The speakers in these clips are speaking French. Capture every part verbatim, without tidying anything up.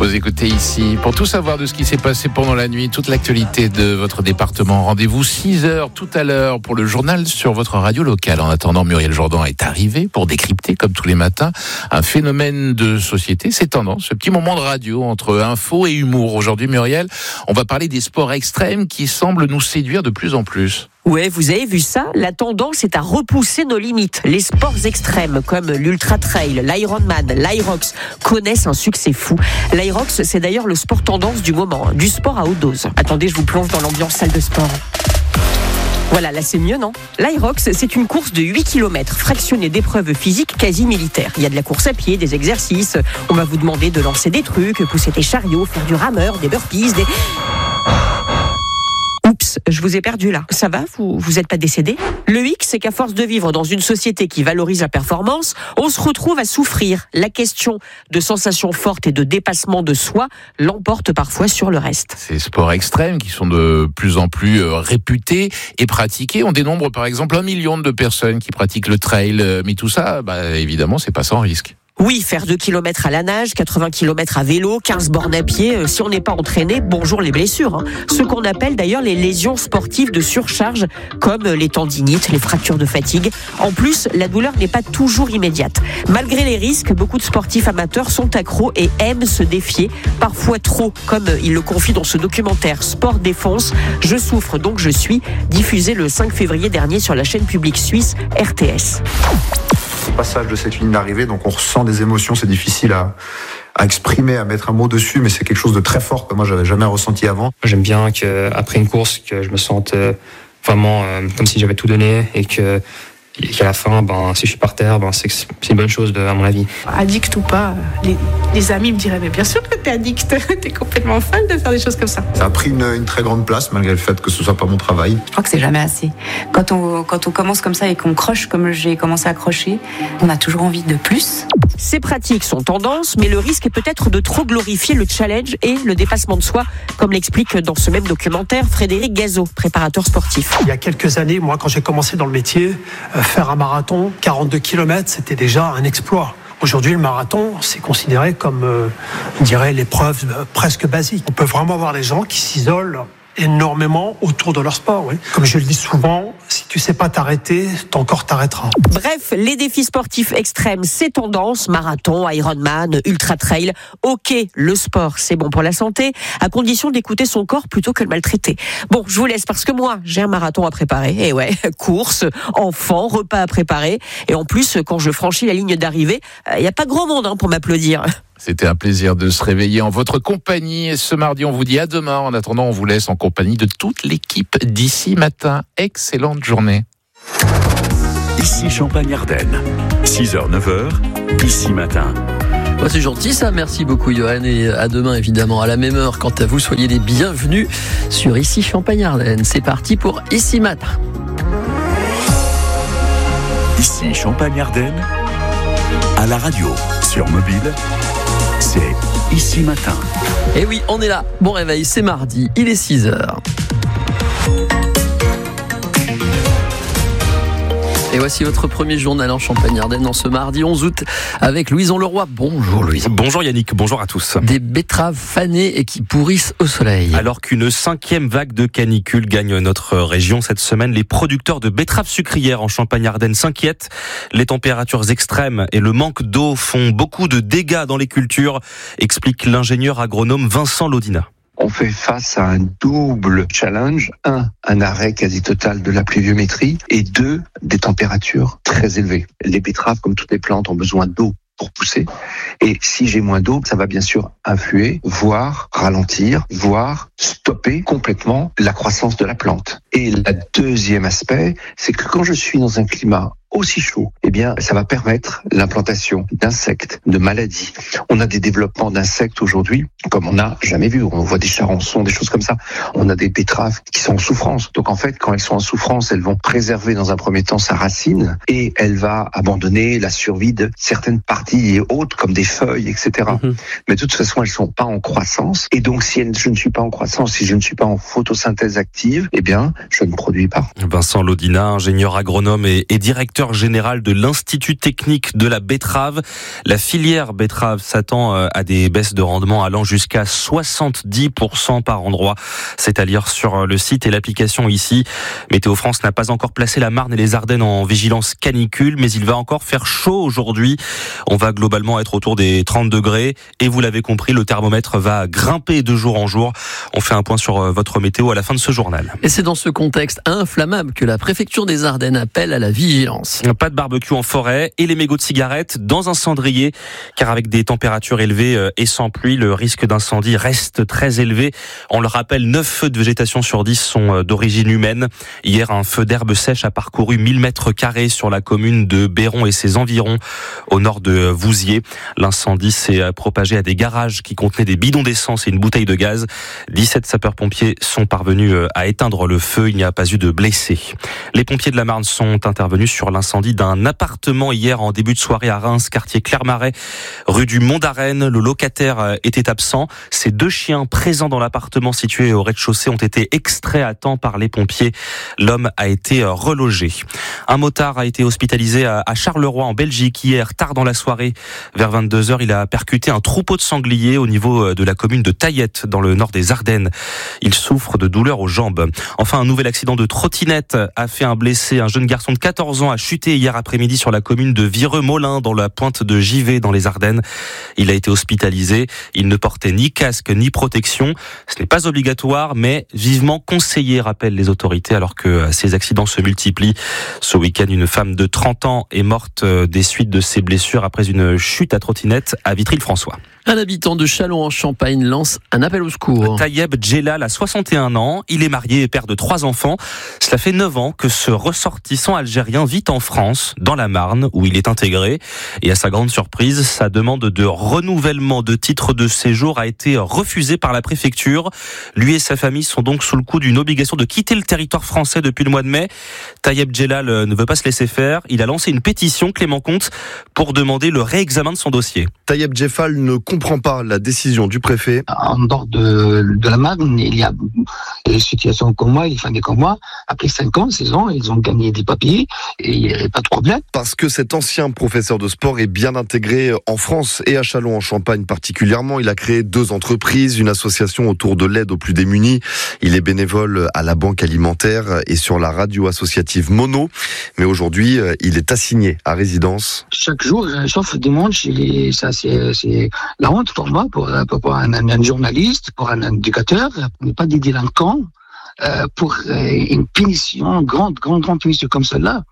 Vous écoutez ici. Pour tout savoir de ce qui s'est passé pendant la nuit, toute l'actualité de votre département, rendez-vous six heures tout à l'heure pour le journal sur votre radio locale. En attendant, Muriel Jourdan est arrivée pour décrypter, comme tous les matins, un phénomène de société. C'est tendance, ce petit moment de radio entre info et humour. Aujourd'hui, Muriel, on va parler des sports extrêmes qui semblent nous séduire de plus en plus. Ouais, vous avez vu ça ? La tendance est à repousser nos limites. Les sports extrêmes comme l'ultra trail, l'Ironman, l'Irox connaissent un succès fou. L'Irox, c'est d'ailleurs le sport tendance du moment, du sport à haute dose. Attendez, je vous plonge dans l'ambiance salle de sport. Voilà, là c'est mieux, non ? L'Irox, c'est une course de huit kilomètres, fractionnée d'épreuves physiques quasi militaires. Il y a de la course à pied, des exercices, on va vous demander de lancer des trucs, pousser des chariots, faire du rameur, des burpees, des... Oups, je vous ai perdu là. Ça va ? Vous vous êtes pas décédé ? Le hic, c'est qu'à force de vivre dans une société qui valorise la performance, on se retrouve à souffrir. La question de sensations fortes et de dépassement de soi l'emporte parfois sur le reste. Ces sports extrêmes qui sont de plus en plus réputés et pratiqués. On dénombre par exemple un million de personnes qui pratiquent le trail. Mais tout ça, bah, évidemment, c'est pas sans risque. Oui, faire deux kilomètres à la nage, quatre-vingts kilomètres à vélo, quinze bornes à pied, euh, si on n'est pas entraîné, bonjour les blessures. Hein. Ce qu'on appelle d'ailleurs les lésions sportives de surcharge, comme les tendinites, les fractures de fatigue. En plus, la douleur n'est pas toujours immédiate. Malgré les risques, beaucoup de sportifs amateurs sont accros et aiment se défier, parfois trop, comme il le confie dans ce documentaire Sport Défense, Je souffre donc je suis, diffusé le cinq février dernier sur la chaîne publique suisse R T S. Au passage de cette ligne d'arrivée, donc on ressent des émotions, c'est difficile à, à exprimer, à mettre un mot dessus, mais c'est quelque chose de très fort que moi j'avais jamais ressenti avant. J'aime bien qu'après une course, que je me sente vraiment euh, comme si j'avais tout donné et que Et qu'à la fin, ben, si je suis par terre, ben, c'est, c'est une bonne chose, de, à mon avis. Addict ou pas, les, les amis me diraient, mais bien sûr que t'es addict, t'es complètement fan de faire des choses comme ça. Ça a pris une, une très grande place, malgré le fait que ce soit pas mon travail. Je crois que c'est jamais assez. Quand on, quand on commence comme ça et qu'on croche comme j'ai commencé à crocher, on a toujours envie de plus. Ces pratiques sont tendance, mais le risque est peut-être de trop glorifier le challenge et le dépassement de soi, comme l'explique dans ce même documentaire Frédéric Gazot, préparateur sportif. Il y a quelques années, moi, quand j'ai commencé dans le métier, faire un marathon, quarante-deux kilomètres, c'était déjà un exploit. Aujourd'hui, le marathon, c'est considéré comme, euh, on dirait, l'épreuve euh, presque basique. On peut vraiment avoir des gens qui s'isolent énormément autour de leur sport. Oui. Comme je le dis souvent, si tu sais pas t'arrêter, ton corps t'arrêtera. Bref, les défis sportifs extrêmes, c'est tendance, marathon, Ironman, ultra trail. Ok, le sport, c'est bon pour la santé, à condition d'écouter son corps plutôt que le maltraiter. Bon, je vous laisse parce que moi, j'ai un marathon à préparer. Et ouais, course, enfant, repas à préparer. Et en plus, quand je franchis la ligne d'arrivée, il euh, n'y a pas grand monde hein, pour m'applaudir. C'était un plaisir de se réveiller en votre compagnie. Ce mardi, on vous dit à demain. En attendant, on vous laisse en compagnie de toute l'équipe d'Ici Matin. Excellente journée. Ici Champagne-Ardenne. six heures neuf heures, Ici Matin. Oh, c'est gentil ça, merci beaucoup Johan, et à demain évidemment à la même heure. Quant à vous, soyez les bienvenus sur Ici Champagne-Ardenne. C'est parti pour Ici Matin. Ici Champagne-Ardenne, à la radio, sur mobile, c'est Ici Matin. Et oui, on est là. Bon réveil, c'est mardi, il est six heures. Et voici votre premier journal en Champagne-Ardenne en ce mardi onze août avec Louison Leroy. Bonjour Louison. Bonjour Yannick, bonjour à tous. Des betteraves fanées et qui pourrissent au soleil. Alors qu'une cinquième vague de canicule gagne notre région cette semaine, les producteurs de betteraves sucrières en Champagne-Ardenne s'inquiètent. Les températures extrêmes et le manque d'eau font beaucoup de dégâts dans les cultures, explique l'ingénieur agronome Vincent Lodina. On fait face à un double challenge. Un, un arrêt quasi total de la pluviométrie et deux, des températures très élevées. Les betteraves, comme toutes les plantes, ont besoin d'eau pour pousser. Et si j'ai moins d'eau, ça va bien sûr influer, voire ralentir, voire stopper complètement la croissance de la plante. Et le deuxième aspect, c'est que quand je suis dans un climat aussi chaud, eh bien, ça va permettre l'implantation d'insectes, de maladies. On a des développements d'insectes aujourd'hui, comme on n'a jamais vu. On voit des charançons, des choses comme ça. On a des betteraves qui sont en souffrance. Donc, en fait, quand elles sont en souffrance, elles vont préserver dans un premier temps sa racine et elle va abandonner la survie de certaines parties hautes, comme des feuilles, et cetera. Mmh. Mais de toute façon, elles sont pas en croissance. Et donc, si je ne suis pas en croissance, si je ne suis pas en photosynthèse active, eh bien, je ne produis pas. Vincent Lodina, ingénieur agronome et, et directeur directeur général de l'Institut technique de la betterave. La filière betterave s'attend à des baisses de rendement allant jusqu'à soixante-dix pour cent par endroit. C'est à lire sur le site et l'application ici. Météo France n'a pas encore placé la Marne et les Ardennes en vigilance canicule, mais il va encore faire chaud aujourd'hui. On va globalement être autour des trente degrés et vous l'avez compris, le thermomètre va grimper de jour en jour. On fait un point sur votre météo à la fin de ce journal. Et c'est dans ce contexte inflammable que la préfecture des Ardennes appelle à la vigilance. Pas de barbecue en forêt et les mégots de cigarettes dans un cendrier, car avec des températures élevées et sans pluie, le risque d'incendie reste très élevé. On le rappelle, neuf feux de végétation sur dix sont d'origine humaine. Hier, un feu d'herbe sèche a parcouru mille mètres carrés sur la commune de Béron et ses environs, au nord de Vouziers. L'incendie s'est propagé à des garages qui contenaient des bidons d'essence et une bouteille de gaz. dix-sept sapeurs-pompiers sont parvenus à éteindre le feu. Il n'y a pas eu de blessés. Les pompiers de la Marne sont intervenus sur l'incendie d'un appartement hier en début de soirée à Reims, quartier Clermarais, rue du Mont d'Arène. Le locataire était absent. Ces deux chiens présents dans l'appartement situé au rez-de-chaussée ont été extraits à temps par les pompiers. L'homme a été relogé. Un motard a été hospitalisé à Charleroi en Belgique hier, tard dans la soirée. Vers vingt-deux heures, il a percuté un troupeau de sangliers au niveau de la commune de Taillette, dans le nord des Ardennes. Il souffre de douleurs aux jambes. Enfin, un nouvel accident de trottinette a fait un blessé. Un jeune garçon de quatorze ans a chuté hier après-midi sur la commune de Vireux-Molin, dans la pointe de Givet, dans les Ardennes. Il a été hospitalisé. Il ne portait ni casque ni protection. Ce n'est pas obligatoire, mais vivement conseillé, rappellent les autorités, alors que ces accidents se multiplient. Ce week-end, une femme de trente ans est morte des suites de ses blessures après une chute à trottinette à Vitry-le-François. Un habitant de Châlons en Champagne lance un appel au secours. Tayeb Djellal a soixante et un ans. Il est marié et père de trois enfants. Cela fait neuf ans que ce ressortissant algérien vit en France, dans la Marne, où il est intégré. Et à sa grande surprise, sa demande de renouvellement de titre de séjour a été refusée par la préfecture. Lui et sa famille sont donc sous le coup d'une obligation de quitter le territoire français depuis le mois de mai. Tayeb Djellal ne veut pas se laisser faire. Il a lancé une pétition, Clément Comte, pour demander le réexamen de son dossier. Tayeb Djellal ne comprend pas la décision du préfet. En dehors de, de la Marne, il y a des situations comme moi, des familles comme moi. Après cinq ans, six ans, ils ont gagné des papiers et il n'y avait pas de problème. Parce que cet ancien professeur de sport est bien intégré en France et à Châlons en Champagne particulièrement. Il a créé deux entreprises, une association autour de l'aide aux plus démunis. Il est bénévole à la Banque Alimentaire et sur la radio associative Mono. Mais aujourd'hui, il est assigné à résidence. Chaque jour, sauf dimanche, ça c'est, c'est la honte pour moi, pour, pour un, un journaliste, pour un éducateur, on n'est pas des délinquants, euh, pour euh, une punition, grande, grande, grande punition comme celle-là.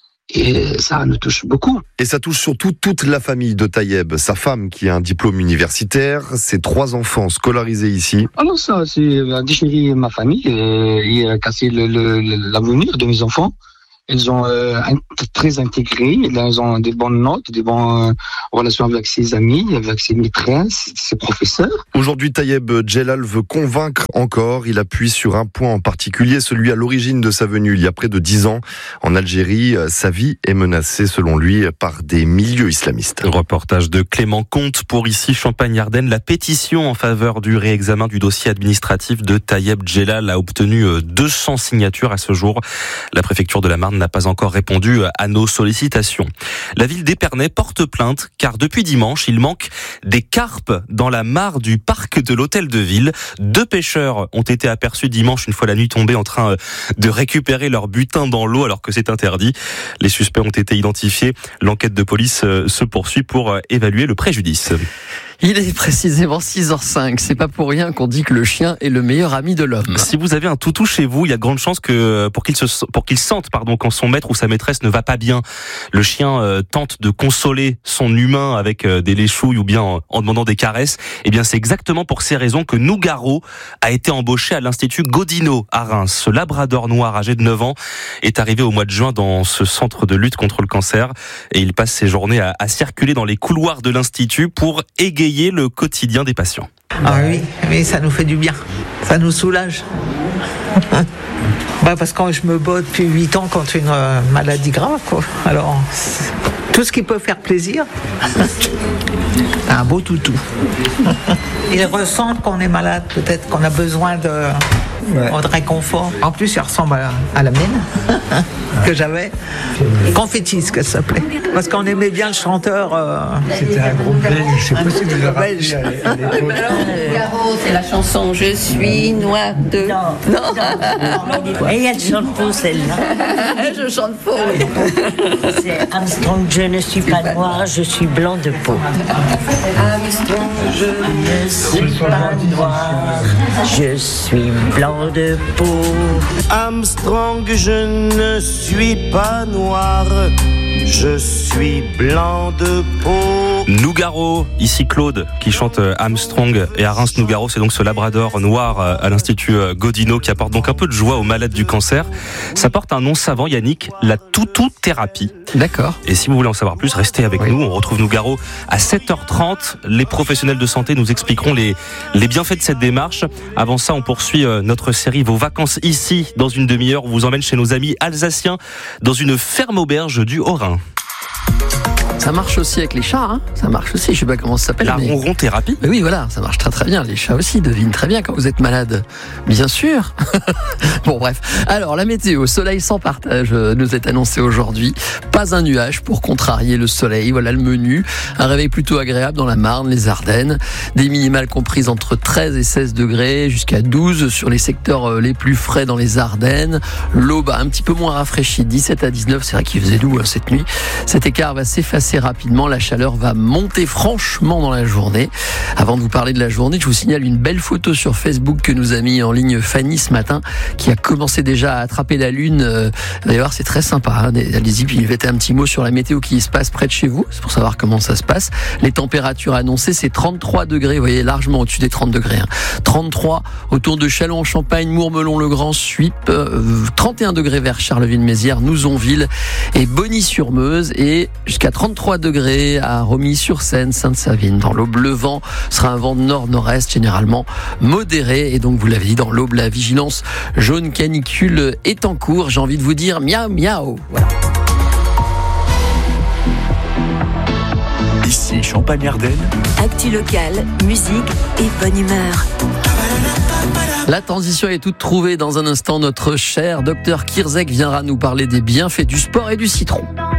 Et ça nous touche beaucoup. Et ça touche surtout toute la famille de Tayeb, sa femme qui a un diplôme universitaire, ses trois enfants scolarisés ici. Alors ça, c'est déchirer ma famille et, et casser le, le, l'avenir de mes enfants. Ils ont euh, très intégré, ils ont des bonnes notes, des bonnes euh, relations avec ses amis, avec ses maîtresses, ses professeurs. Aujourd'hui, Tayeb Djellal veut convaincre encore. Il appuie sur un point en particulier, celui à l'origine de sa venue, il y a près de dix ans. En Algérie, sa vie est menacée, selon lui, par des milieux islamistes. Reportage de Clément Comte pour ici Champagne-Ardenne. La pétition en faveur du réexamen du dossier administratif de Tayeb Djellal a obtenu deux cents signatures à ce jour. La préfecture de la Marne n'a pas encore répondu à nos sollicitations. La ville d'Épernay porte plainte car depuis dimanche, il manque des carpes dans la mare du parc de l'hôtel de ville. Deux pêcheurs ont été aperçus dimanche, une fois la nuit tombée, en train de récupérer leur butin dans l'eau alors que c'est interdit. Les suspects ont été identifiés. L'enquête de police se poursuit pour évaluer le préjudice. Il est précisément six heures cinq. C'est pas pour rien qu'on dit que le chien est le meilleur ami de l'homme. Si vous avez un toutou chez vous, il y a de grandes chances que pour qu'il se pour qu'il sente pardon quand son maître ou sa maîtresse ne va pas bien. Le chien euh, tente de consoler son humain avec euh, des léchouilles ou bien en, en demandant des caresses. Eh bien, c'est exactement pour ces raisons que Nougaro a été embauché à l'Institut Godino à Reims. Ce labrador noir âgé de neuf ans est arrivé au mois de juin dans ce centre de lutte contre le cancer et il passe ses journées à, à circuler dans les couloirs de l'Institut pour égayer le quotidien des patients. Ah oui, mais ça nous fait du bien, ça nous soulage. Bah parce que je me bats depuis huit ans contre une euh, maladie grave, quoi. Alors, tout ce qui peut faire plaisir, c'est un beau toutou. Ils ressentent qu'on est malade, peut-être qu'on a besoin de, Ouais. Audrey Confort. En plus, il ressemble à, à la mienne que j'avais. Confetti, ce que ça s'appelait. Parce qu'on aimait bien le chanteur. Euh... C'était un groupe belge, je sais pas si vous avez belge. Garo, c'est la chanson Je suis noire de. Non. non. Et elle chante faux celle-là. Je chante faux. C'est Armstrong, je ne suis pas noir, je suis blanc de peau. Armstrong, je ne suis pas noir, je suis blanc de peau. Armstrong, je ne suis pas noir, je suis blanc de peau. Nougaro, ici Claude qui chante Armstrong, et à Reims Nougaro, c'est donc ce labrador noir à l'Institut Godino qui apporte donc un peu de joie aux malades du cancer. Ça porte un nom savant, Yannick, la toutou-thérapie. D'accord. Et si vous voulez en savoir plus, restez avec oui. nous. On retrouve Nougaro à sept heures trente. Les professionnels de santé nous expliqueront les, les bienfaits de cette démarche. Avant ça, on poursuit notre série Vos vacances ici. Dans une demi-heure, on vous emmène chez nos amis alsaciens dans une ferme auberge du Haut-Rhin. Ça marche aussi avec les chats, hein. Ça marche aussi, je sais pas comment ça s'appelle. La mais... ronron thérapie. Mais oui, voilà, ça marche très très bien. Les chats aussi devinent très bien quand vous êtes malade. Bien sûr. Bon, bref. Alors, la météo, soleil sans partage nous est annoncé aujourd'hui. Pas un nuage pour contrarier le soleil. Voilà le menu. Un réveil plutôt agréable dans la Marne, les Ardennes. Des minimales comprises entre treize et seize degrés, jusqu'à douze sur les secteurs les plus frais dans les Ardennes. L'aube un petit peu moins rafraîchie, dix-sept à dix-neuf. C'est vrai qu'il faisait doux hein, cette nuit. Cet écart va s'effacer rapidement, la chaleur va monter franchement dans la journée. Avant de vous parler de la journée, je vous signale une belle photo sur Facebook que nous a mis en ligne Fanny ce matin, qui a commencé déjà à attraper la lune. D'ailleurs, c'est très sympa. Hein. Allez-y, puis mettez un petit mot sur la météo qui se passe près de chez vous, c'est pour savoir comment ça se passe. Les températures annoncées, c'est trente-trois degrés, vous voyez, largement au-dessus des trente degrés. Hein. trente-trois autour de Châlons-en-Champagne, Mourmelon-le-Grand, Suippes, euh, trente et un degrés vers Charleville-Mézières, Nouzonville et Bonny-sur-Meuse, et jusqu'à trente-trois degrés à Romilly-sur-Seine, Sainte-Savine. Dans l'Aube, le vent sera un vent de nord-nord-est généralement modéré. Et donc, vous l'avez dit, dans l'Aube, la vigilance jaune canicule est en cours. J'ai envie de vous dire miaou miaou. Voilà. Ici Champagne-Ardenne. Actu locale, musique et bonne humeur. La transition est toute trouvée. Dans un instant, notre cher docteur Kirzek viendra nous parler des bienfaits du sport et du citron.